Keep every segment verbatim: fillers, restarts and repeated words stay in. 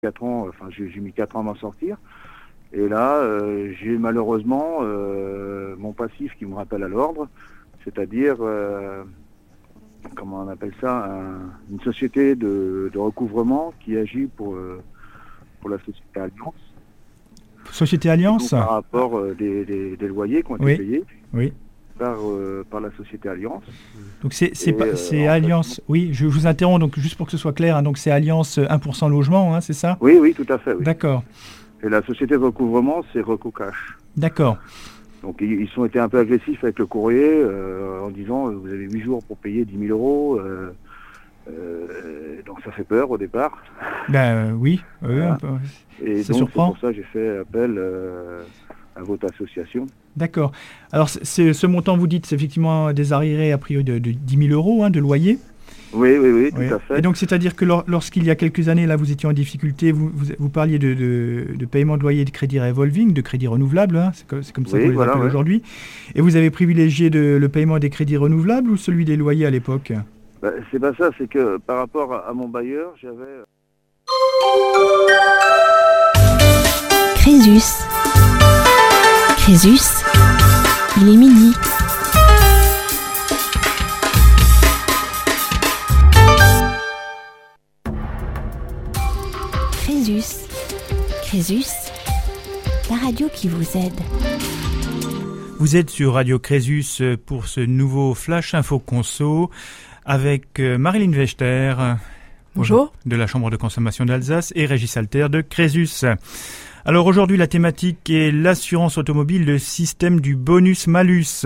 quatre ans, enfin j'ai, j'ai mis quatre ans à m'en sortir. Et là, euh, j'ai malheureusement euh, mon passif qui me rappelle à l'ordre, c'est-à-dire, euh, comment on appelle ça, un, une société de, de recouvrement qui agit pour, euh, pour la société Alliance. Société Alliance. Donc, par rapport euh, des, des, des loyers qui ont été oui. payés oui. par, euh, par la société Alliance. Donc c'est, c'est, pas, euh, c'est Alliance, fait, oui, je vous interromps, donc juste pour que ce soit clair, hein, donc c'est Alliance un pour cent logement, hein, c'est ça ? Oui, oui, tout à fait. Oui. D'accord. Et la société de recouvrement, c'est Recocash. D'accord. Donc ils, ils ont été un peu agressifs avec le courrier euh, en disant euh, vous avez huit jours pour payer dix mille euros. Euh, euh, donc ça fait peur au départ. Ben euh, oui, oui voilà. peu, Et ça donc surprend. C'est pour ça que j'ai fait appel euh, à votre association. D'accord. Alors c'est, ce montant, vous dites, c'est effectivement des arriérés a priori de, de dix mille euros hein, de loyer. Oui, oui, oui, tout oui. à fait. Et donc, c'est-à-dire que lor- lorsqu'il y a quelques années, là, vous étiez en difficulté, vous, vous, vous parliez de, de, de paiement de loyer de crédit revolving, de crédit renouvelable, hein, c'est, comme, c'est comme ça oui, qu'on les voilà, appelle ouais. aujourd'hui. Et vous avez privilégié de, le paiement des crédits renouvelables ou celui des loyers à l'époque ? Bah, c'est pas ça, c'est que par rapport à, à mon bailleur, j'avais... Crésus. Crésus, il est midi. Crésus. Crésus, la radio qui vous aide. Vous êtes sur Radio Crésus pour ce nouveau Flash Info Conso avec Marilyn Wechter. Bonjour. De la Chambre de consommation d'Alsace et Régis Alter de Crésus. Alors aujourd'hui, la thématique est l'assurance automobile, le système du bonus-malus.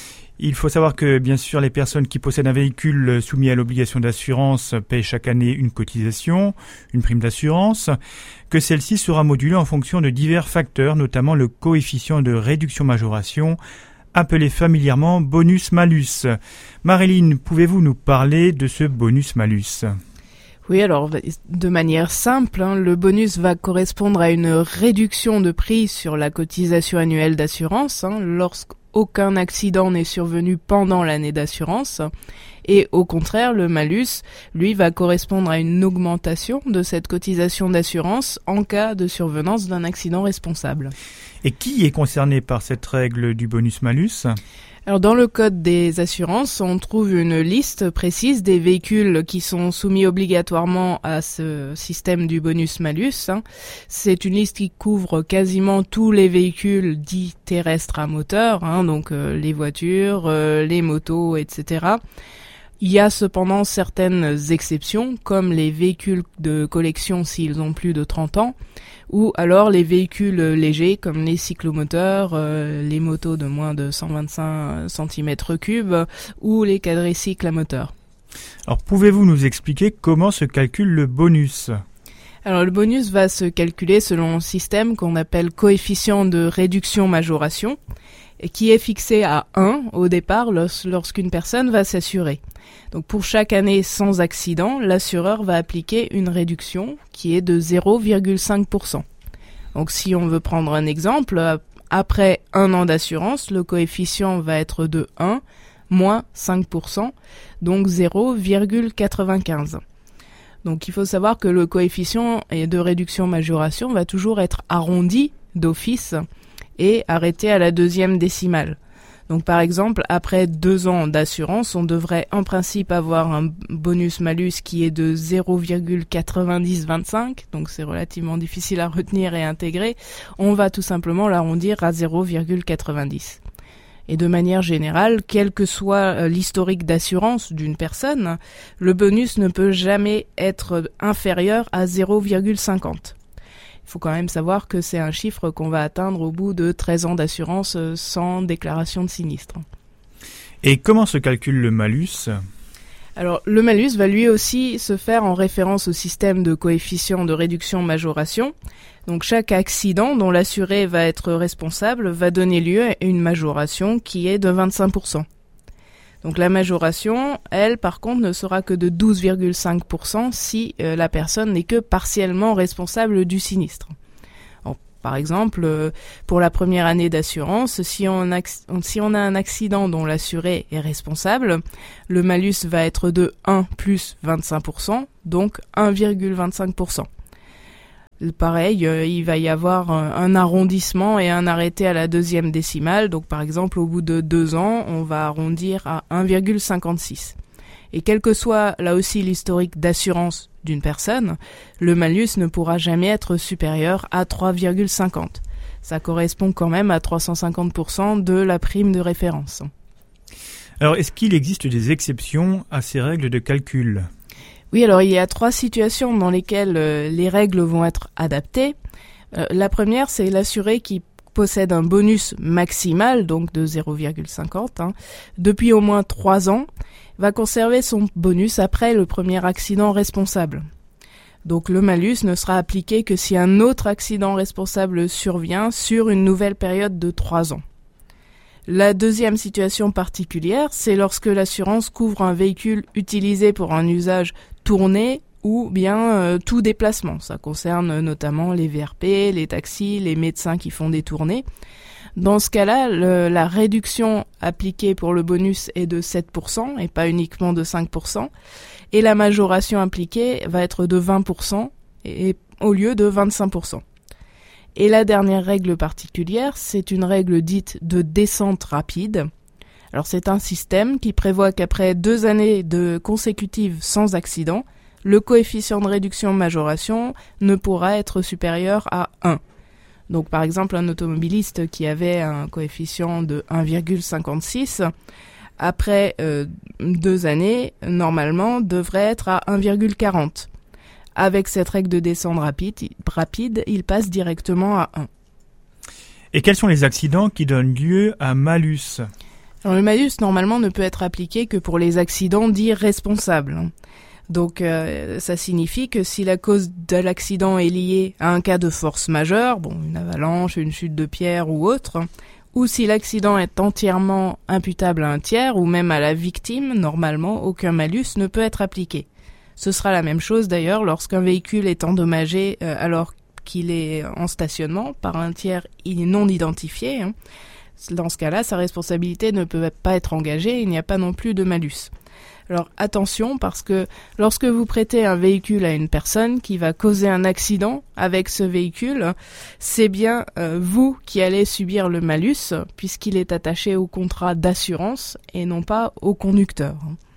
Il faut savoir que, bien sûr, les personnes qui possèdent un véhicule soumis à l'obligation d'assurance paient chaque année une cotisation, une prime d'assurance, que celle-ci sera modulée en fonction de divers facteurs, notamment le coefficient de réduction-majoration, appelé familièrement bonus-malus. Marilyn, pouvez-vous nous parler de ce bonus-malus ? Oui, alors de manière simple, hein, le bonus va correspondre à une réduction de prix sur la cotisation annuelle d'assurance hein, lorsqu'aucun accident n'est survenu pendant l'année d'assurance. Et au contraire, le malus, lui, va correspondre à une augmentation de cette cotisation d'assurance en cas de survenance d'un accident responsable. Et qui est concerné par cette règle du bonus-malus ? Alors dans le code des assurances, on trouve une liste précise des véhicules qui sont soumis obligatoirement à ce système du bonus-malus. C'est une liste qui couvre quasiment tous les véhicules dits terrestres à moteur, hein, donc euh, les voitures, euh, les motos, et cetera. Il y a cependant certaines exceptions, comme les véhicules de collection s'ils ont plus de trente ans, ou alors les véhicules légers comme les cyclomoteurs, euh, les motos de moins de cent vingt-cinq centimètres cubes ou les quadricycles à moteur. Alors pouvez-vous nous expliquer comment se calcule le bonus ? Alors le bonus va se calculer selon un système qu'on appelle coefficient de réduction-majoration, qui est fixé à un au départ lors, lorsqu'une personne va s'assurer. Donc pour chaque année sans accident, l'assureur va appliquer une réduction qui est de zéro virgule cinq pour cent. Donc si on veut prendre un exemple, après un an d'assurance, le coefficient va être de un moins cinq pour cent, donc zéro virgule quatre-vingt-quinze. Donc il faut savoir que le coefficient de réduction-majoration va toujours être arrondi d'office et arrêté à la deuxième décimale. Donc par exemple, après deux ans d'assurance, on devrait en principe avoir un bonus-malus qui est de zéro virgule quatre-vingt-dix vingt-cinq, donc c'est relativement difficile à retenir et intégrer. On va tout simplement l'arrondir à zéro virgule quatre-vingt-dix. Et de manière générale, quel que soit l'historique d'assurance d'une personne, le bonus ne peut jamais être inférieur à zéro virgule cinquante. Il faut quand même savoir que c'est un chiffre qu'on va atteindre au bout de treize ans d'assurance sans déclaration de sinistre. Et comment se calcule le malus ? Alors, le malus va lui aussi se faire en référence au système de coefficient de réduction-majoration. Donc, chaque accident dont l'assuré va être responsable va donner lieu à une majoration qui est de vingt-cinq pour cent. Donc la majoration, elle, par contre, ne sera que de douze virgule cinq pour cent si euh, la personne n'est que partiellement responsable du sinistre. Alors, par exemple, euh, pour la première année d'assurance, si on, ac- si on a un accident dont l'assuré est responsable, le malus va être de un plus vingt-cinq pour cent, donc un virgule vingt-cinq pour cent. Pareil, euh, il va y avoir un, un arrondissement et un arrêté à la deuxième décimale. Donc par exemple, au bout de deux ans, on va arrondir à un virgule cinquante-six. Et quel que soit là aussi l'historique d'assurance d'une personne, le malus ne pourra jamais être supérieur à trois virgule cinquante. Ça correspond quand même à trois cent cinquante pour cent de la prime de référence. Alors, est-ce qu'il existe des exceptions à ces règles de calcul ? Oui, alors il y a trois situations dans lesquelles euh, les règles vont être adaptées. Euh, la première, c'est l'assuré qui possède un bonus maximal, donc de zéro virgule cinquante, hein, depuis au moins trois ans, va conserver son bonus après le premier accident responsable. Donc le malus ne sera appliqué que si un autre accident responsable survient sur une nouvelle période de trois ans. La deuxième situation particulière, c'est lorsque l'assurance couvre un véhicule utilisé pour un usage tourné ou bien euh, tout déplacement. Ça concerne notamment les V R P, les taxis, les médecins qui font des tournées. Dans ce cas-là, le, la réduction appliquée pour le bonus est de sept pour cent et pas uniquement de cinq pour cent. Et la majoration appliquée va être de vingt pour cent et, et, au lieu de vingt-cinq pour cent. Et la dernière règle particulière, c'est une règle dite de descente rapide. Alors c'est un système qui prévoit qu'après deux années de consécutives sans accident, le coefficient de réduction-majoration ne pourra être supérieur à un. Donc par exemple, un automobiliste qui avait un coefficient de un virgule cinquante-six, après euh, deux années, normalement, devrait être à un virgule quarante. Avec cette règle de descente rapide, rapide, il passe directement à un. Et quels sont les accidents qui donnent lieu à malus ? Alors, le malus, normalement, ne peut être appliqué que pour les accidents dits responsables. Donc, euh, ça signifie que si la cause de l'accident est liée à un cas de force majeure, bon, une avalanche, une chute de pierre ou autre, ou si l'accident est entièrement imputable à un tiers ou même à la victime, normalement, aucun malus ne peut être appliqué. Ce sera la même chose d'ailleurs lorsqu'un véhicule est endommagé euh, alors qu'il est en stationnement par un tiers non identifié. Hein. Dans ce cas-là, sa responsabilité ne peut pas être engagée, il n'y a pas non plus de malus. Alors attention, parce que lorsque vous prêtez un véhicule à une personne qui va causer un accident avec ce véhicule, c'est bien euh, vous qui allez subir le malus, puisqu'il est attaché au contrat d'assurance et non pas au conducteur.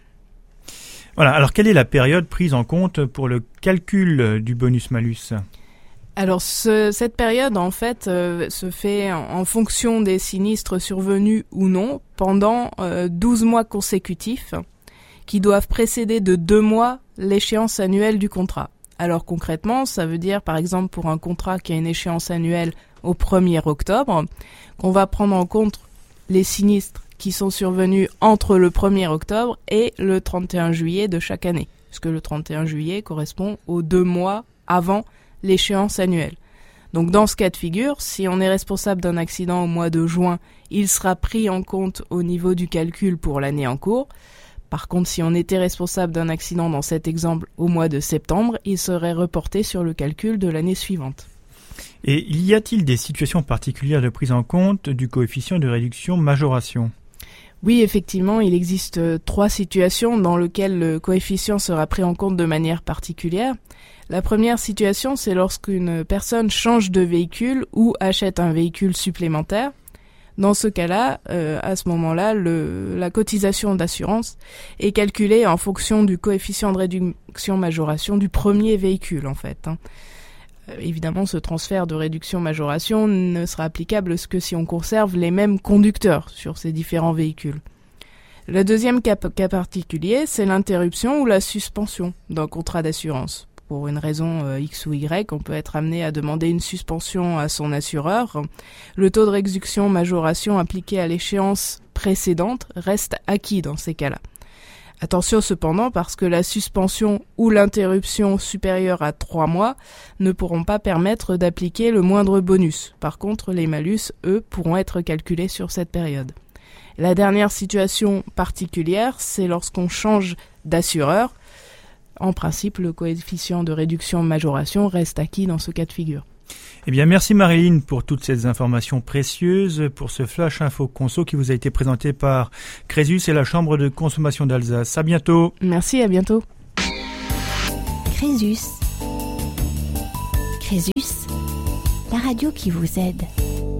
Voilà, alors quelle est la période prise en compte pour le calcul du bonus-malus ? Alors ce, cette période en fait euh, se fait en, en fonction des sinistres survenus ou non pendant euh, douze mois consécutifs qui doivent précéder de deux mois l'échéance annuelle du contrat. Alors concrètement, ça veut dire par exemple pour un contrat qui a une échéance annuelle au premier octobre, qu'on va prendre en compte les sinistres qui sont survenus entre le premier octobre et le trente et un juillet de chaque année, puisque le trente et un juillet correspond aux deux mois avant l'échéance annuelle. Donc dans ce cas de figure, si on est responsable d'un accident au mois de juin, il sera pris en compte au niveau du calcul pour l'année en cours. Par contre, si on était responsable d'un accident dans cet exemple au mois de septembre, il serait reporté sur le calcul de l'année suivante. Et y a-t-il des situations particulières de prise en compte du coefficient de réduction-majoration ? Oui, effectivement, il existe euh, trois situations dans lesquelles le coefficient sera pris en compte de manière particulière. La première situation, c'est lorsqu'une personne change de véhicule ou achète un véhicule supplémentaire. Dans ce cas-là, euh, à ce moment-là, le, la cotisation d'assurance est calculée en fonction du coefficient de réduction-majoration du premier véhicule, en fait. Hein. Euh, évidemment, ce transfert de réduction-majoration ne sera applicable que si on conserve les mêmes conducteurs sur ces différents véhicules. Le deuxième cas, cas particulier, c'est l'interruption ou la suspension d'un contrat d'assurance. Pour une raison euh, X ou Y, on peut être amené à demander une suspension à son assureur. Le taux de réduction-majoration appliqué à l'échéance précédente reste acquis dans ces cas-là. Attention cependant, parce que la suspension ou l'interruption supérieure à trois mois ne pourront pas permettre d'appliquer le moindre bonus. Par contre, les malus, eux, pourront être calculés sur cette période. La dernière situation particulière, c'est lorsqu'on change d'assureur. En principe, le coefficient de réduction-majoration reste acquis dans ce cas de figure. Eh bien, merci Marilyn pour toutes ces informations précieuses, pour ce Flash Info Conso qui vous a été présenté par Crésus et la Chambre de consommation d'Alsace. À bientôt. Merci, à bientôt. Crésus. Crésus, la radio qui vous aide.